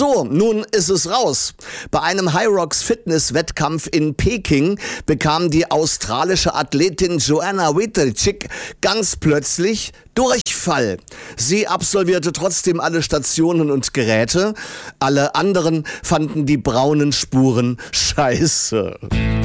So, nun ist es raus. Bei einem Hyrox Fitness Wettkampf in Peking bekam die australische Athletin Joanna Wederichik ganz plötzlich Durchfall. Sie absolvierte trotzdem alle Stationen und Geräte. Alle anderen fanden die braunen Spuren scheiße.